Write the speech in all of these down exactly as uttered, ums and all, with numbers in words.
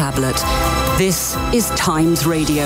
tablet. This is Times Radio.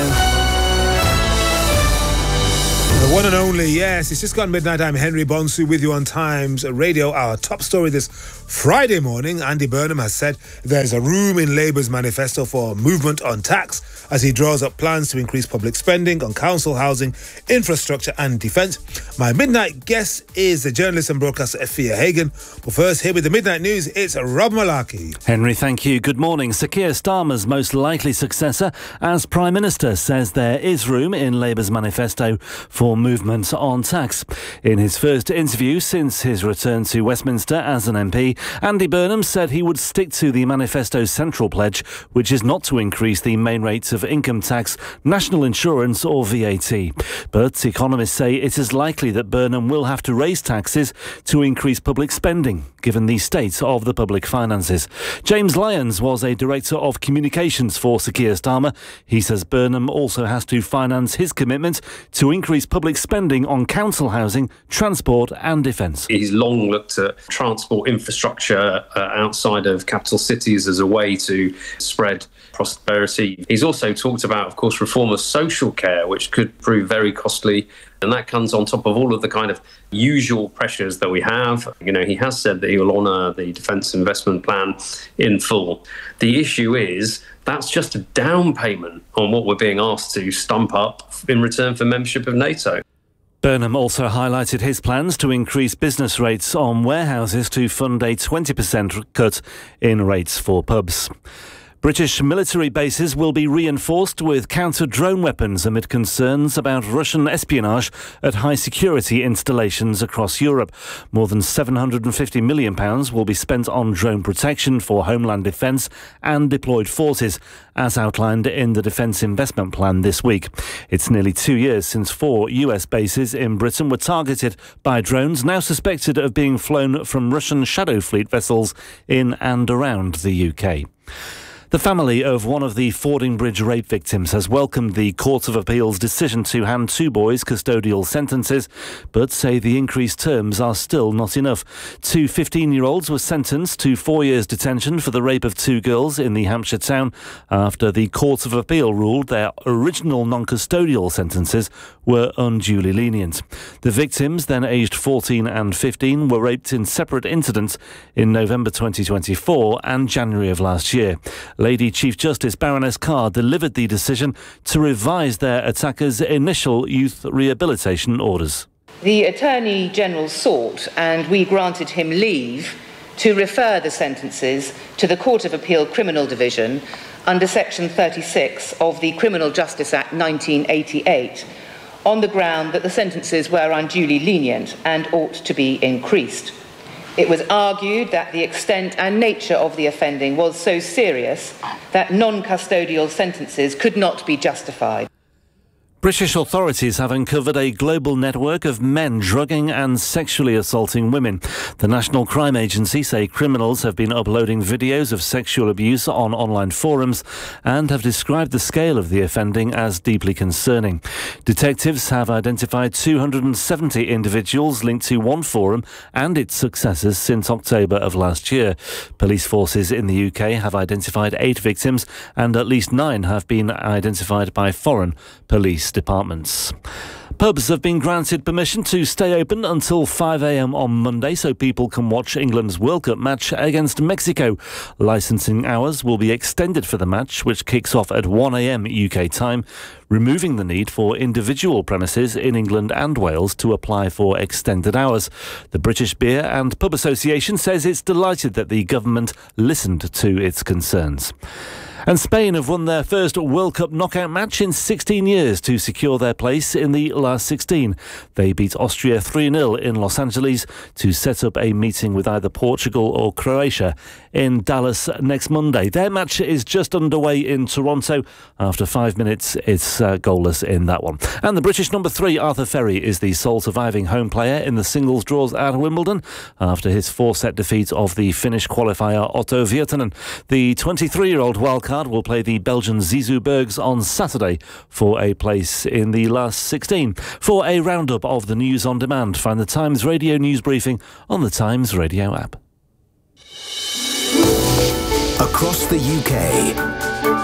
The one and only, yes, it's just gone midnight. I'm Henry Bonsu with you on Times Radio. Our top story this Friday morning, Andy Burnham has said there's a room in Labour's manifesto for movement on tax as he draws up plans to increase public spending on council housing, infrastructure and defence. My midnight guest is the journalist and broadcaster Afia Hagan. But first, here with the midnight news, it's Rob Malarkey. Henry, thank you. Good morning. Sir Keir Starmer's most likely successor as Prime Minister says there is room in Labour's manifesto for movement on tax. In his first interview since his return to Westminster as an M P, Andy Burnham said he would stick to the manifesto's central pledge, which is not to increase the main rates of income tax, national insurance or V A T. But economists say it is likely that Burnham will have to raise taxes to increase public spending, given the state of the public finances. James Lyons was a director of communications for Sir Keir Starmer. He says Burnham also has to finance his commitment to increase public spending on council housing, transport and defence. He's long looked at transport infrastructure uh, outside of capital cities as a way to spread prosperity. He's also talked about, of course, reform of social care, which could prove very costly. And that comes on top of all of the kind of usual pressures that we have. You know, he has said that he will honour the Defence Investment Plan in full. The issue is that's just a down payment on what we're being asked to stump up in return for membership of NATO. Burnham also highlighted his plans to increase business rates on warehouses to fund a twenty percent cut in rates for pubs. British military bases will be reinforced with counter-drone weapons amid concerns about Russian espionage at high-security installations across Europe. More than seven hundred fifty million pounds will be spent on drone protection for homeland defence and deployed forces, as outlined in the Defence Investment Plan this week. It's nearly two years since four U S bases in Britain were targeted by drones now suspected of being flown from Russian Shadow Fleet vessels in and around the U K. The family of one of the Fordingbridge rape victims has welcomed the Court of Appeal's decision to hand two boys custodial sentences, but say the increased terms are still not enough. Two fifteen-year-olds were sentenced to four years detention for the rape of two girls in the Hampshire town after the Court of Appeal ruled their original non-custodial sentences were unduly lenient. The victims, then aged fourteen and fifteen, were raped in separate incidents in November twenty twenty-four and January of last year. Lady Chief Justice Baroness Carr delivered the decision to revise their attackers' initial youth rehabilitation orders. The Attorney General sought, and we granted him leave, to refer the sentences to the Court of Appeal Criminal Division under Section thirty-six of the Criminal Justice Act nineteen eighty-eight, on the ground that the sentences were unduly lenient and ought to be increased. It was argued that the extent and nature of the offending was so serious that non-custodial sentences could not be justified. British authorities have uncovered a global network of men drugging and sexually assaulting women. The National Crime Agency say criminals have been uploading videos of sexual abuse on online forums and have described the scale of the offending as deeply concerning. Detectives have identified two hundred seventy individuals linked to one forum and its successors since October of last year. Police forces in the U K have identified eight victims and at least nine have been identified by foreign police departments. Pubs have been granted permission to stay open until five a m on Monday so people can watch England's World Cup match against Mexico. Licensing hours will be extended for the match, which kicks off at one a m U K time, removing the need for individual premises in England and Wales to apply for extended hours. The British Beer and Pub Association says it's delighted that the government listened to its concerns. And Spain have won their first World Cup knockout match in sixteen years to secure their place in the last sixteen. They beat Austria three nil in Los Angeles to set up a meeting with either Portugal or Croatia in Dallas next Monday. Their match is just underway in Toronto. After five minutes, it's uh, goalless in that one. And the British number three, Arthur Ferry, is the sole surviving home player in the singles draws at Wimbledon after his four-set defeat of the Finnish qualifier Otto Virtanen. The twenty-three-year-old wildcard will play the Belgian Zizou Bergs on Saturday for a place in the last sixteen. For a roundup of the news on demand, find the Times Radio News Briefing on the Times Radio app. Across the U K,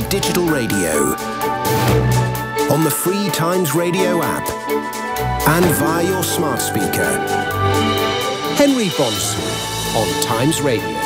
digital radio, on the free Times Radio app, and via your smart speaker. Henry Bonsu on Times Radio.